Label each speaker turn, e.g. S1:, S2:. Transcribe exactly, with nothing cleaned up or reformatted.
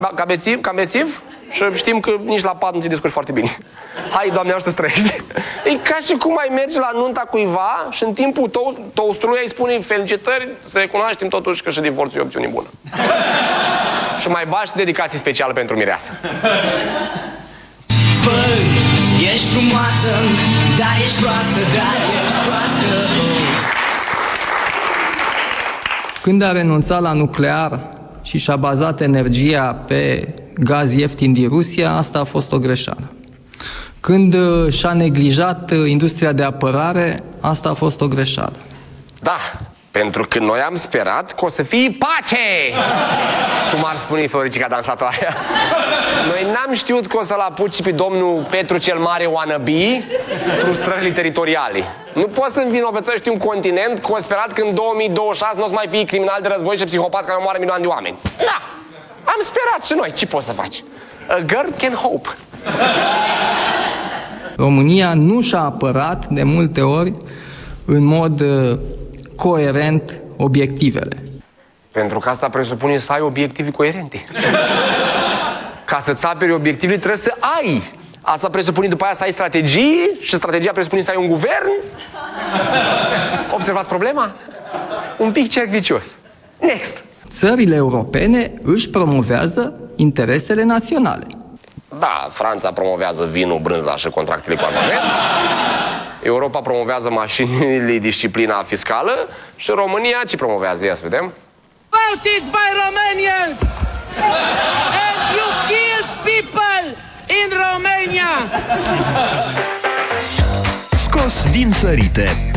S1: Da, ca bețiv, ca bețiv, și știm că nici la pat nu te descurci foarte bine. Hai, Doamne, ajută să trăiești. E ca și cum ai merge la nunta cuiva și în timpul toastului îi spune felicitări, să recunoaștem totuși că și divorțul e o opțiune bună. Și mai bași dedicații speciale pentru mireasă.
S2: Băi, ești frumoasă, dar ești proastă, dar ești proastă.
S3: Când a renunțat la nuclear și și-a bazat energia pe gaz ieftin din Rusia, asta a fost o greșeală. Când și-a neglijat industria de apărare, asta a fost o greșeală.
S1: Da, pentru că noi am sperat că o să fie pace! Cum ar spune Floricica dansatoarea. Noi n-am știut că o să-l apuci pe domnul Petru cel Mare wannabe frustrările teritoriale. Nu poți să învinovățești un continent că o sperat că în două mii douăzeci și șase nu o să mai fie criminal de război și psihopați care omoară milioane de oameni. Da! Am sperat și noi. Ce poți să faci? A girl can hope.
S3: România nu și-a apărat de multe ori în mod uh, coerent obiectivele.
S1: Pentru că asta presupune să ai obiective coerente. Ca să-ți aperi obiectivele trebuie să ai. Asta presupune după aia să ai strategii și strategia presupune să ai un guvern. Observați problema? Un pic cerc vicios. Next.
S3: Țările europene își promovează interesele naționale.
S1: Da, Franța promovează vinul, brânza și contractele cu armament. Europa promovează mașinile, disciplina fiscală. Și România ce promovează? Ia să vedem.
S2: Voted by Romanians! And you killed people in Romania!
S4: Scos din sărite.